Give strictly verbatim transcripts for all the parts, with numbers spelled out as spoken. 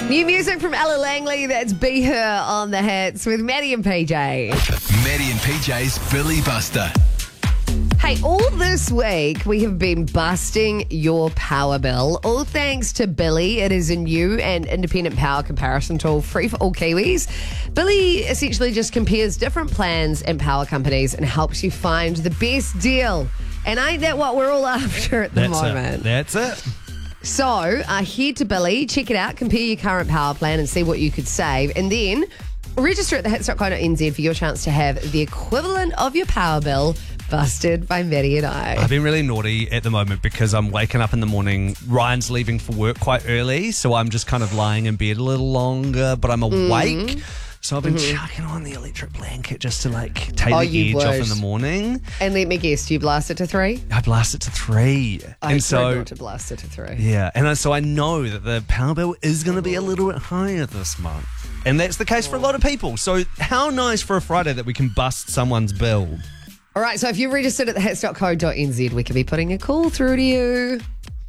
New music from Ella Langley, that's Be Her on the Hits with Maddie and P J. Maddie and P J's Billy Buster. Hey, all this week we have been busting your power bill. All thanks to Billy. It is a new and independent power comparison tool free for all Kiwis. Billy essentially just compares different plans and power companies and helps you find the best deal. And ain't that what we're all after at the That's moment? it. That's it. So, uh, head to Billy, check it out, compare your current power plan and see what you could save. And then register at the hits dot co dot n z for your chance to have the equivalent of your power bill busted by Maddie and I. I've been really naughty at the moment because I'm waking up in the morning. Ryan's leaving for work quite early, so I'm just kind of lying in bed a little longer, but I'm awake. Mm. So I've been mm-hmm. chucking on the electric blanket just to like take Oh, the you edge off would. in the morning. And let me guess, do you blast it to three? I blast it to three. I and so not to blast it to three. Yeah, and I- so I know that the power bill is going to be a little bit higher this month. And that's the case for a lot of people. So how nice for a Friday that we can bust someone's bill. All right, so if you're registered at the hits dot co dot n z, we could be putting a call through to you.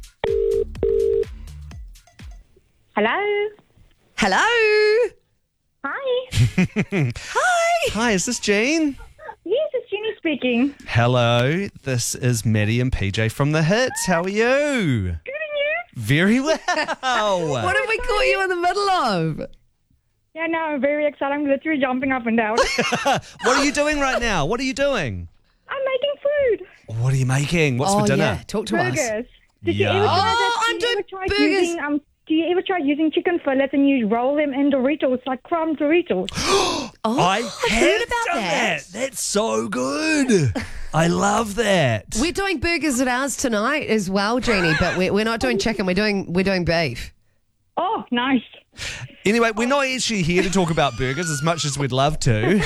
Hello. Hello. Hi. Hi. Hi, is this Jean? Yes, it's Jenny speaking. Hello, this is Maddie and P J from The Hits. How are you? Good, and you? Very well. What have we caught you in the middle of? Yeah, no, I'm very excited. I'm literally jumping up and down. What are you doing right now? What are you doing? I'm making food. What are you making? What's oh, for dinner? yeah. Talk to us. Burgers. Did Yeah. you ever try Oh, that? I'm Do you doing ever try burgers. Using, um, do you ever try using chicken fillets and you roll them in Doritos, like crumb Doritos? Oh, I I've have heard about done that. That's so good. I love that. We're doing burgers at ours tonight as well, Jeannie, but we're, we're not doing chicken. We're doing we're doing beef. Oh, nice. Anyway, we're not actually here to talk about burgers as much as we'd love to.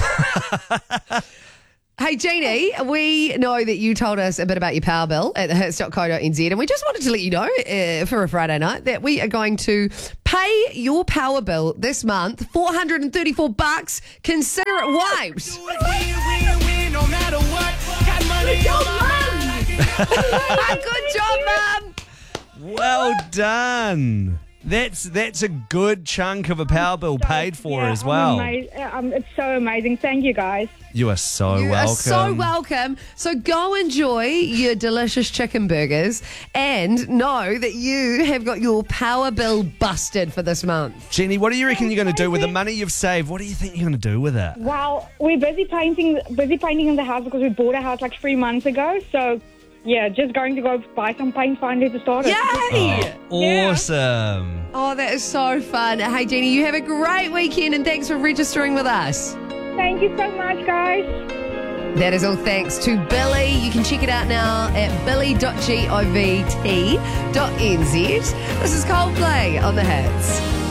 Hey, Jeannie, we know that you told us a bit about your power bill at the hits dot co dot n z, and we just wanted to let you know uh, for a Friday night that we are going to pay your power bill this month, four hundred thirty-four bucks. Consider it wiped. Good job, Mum. Well done. That's that's a good chunk of a power bill paid for Yeah, as I'm well. ama- um, it's so amazing. Thank you, guys. You are so You welcome. are so welcome. So go enjoy your delicious chicken burgers and know that you have got your power bill busted for this month. Jeannie, what do you reckon you're going to do with the money you've saved? What do you think you're going to do with it? Wow, we're busy painting, busy painting in the house because we bought a house like three months ago. So, yeah, just going to go buy some paint finally to start it. Yay! Yeah. Awesome. Oh, that is so fun. Hey, Jeannie, you have a great weekend and thanks for registering with us. Thank you so much, guys. That is all thanks to Billy. You can check it out now at billy dot govt dot n z. This is Coldplay on the Hits.